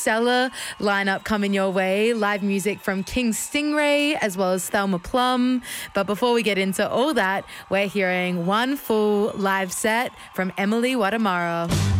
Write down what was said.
stellar lineup coming your way. Live music from King Stingray as well as Thelma Plum. But before we get into all that, we're hearing one full live set from Emily Watamara.